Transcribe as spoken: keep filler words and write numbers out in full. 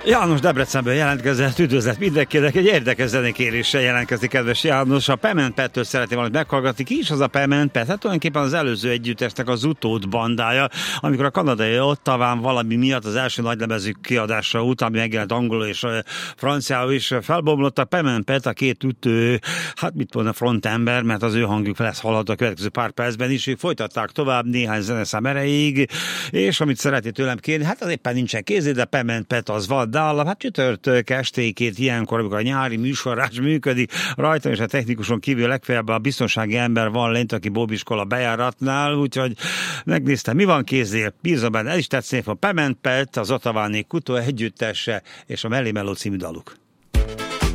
János Debrecenből jelentkezett, üdvözlet mindenkinek, egy érdekes zenékéréssel jelentkezik, kedves János. A Pement Pettől szeretném valamit meghallgatni. Ki is az a Pement Pett? Hát tulajdonképpen az előző együttesnek az utód bandája, amikor a kanadai Ottawán valami miatt az első nagylemezük kiadása után, ami megjelent angolul és franciául is felbomlott. A Pement Pett, a két ütő, hát mit mondna, frontember, mert az ő hangjuk lesz hallható a következő pár percben is. Ők folytatták tovább néhány zeneszám erejéig, és amit szeretné tőlem kérni, hát az éppen nincsen kézé, de Pement Pett az vad dallam, hát csütörtök estékét ilyenkor, amikor a nyári műsorrás működik, rajta és a technikuson kívül legfeljebb a biztonsági ember van lent, aki Bóbiskola bejáratnál, úgyhogy megnéztem, mi van kézél, bízom benne, el is tetszett a Pement Pett, az Ottawa-nék Kutó együttese és a Mellé Meló című daluk.